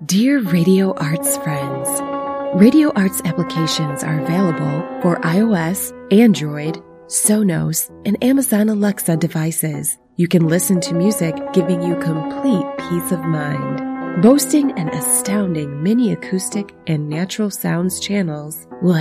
Dear Radio Arts friends, Radio Arts applications are available for iOS, Android, Sonos, and Amazon Alexa devices. You can listen to music giving you complete peace of mind. Boasting an astounding mini acoustic and natural sounds channels will